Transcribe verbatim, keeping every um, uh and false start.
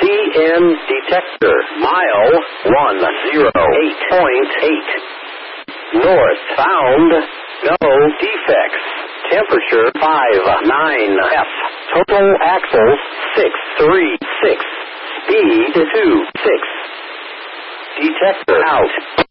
N detector. Mile one oh eight point eight. North found. No defects. Temperature five nine F. Total axles six three six. Speed two six. Detector out.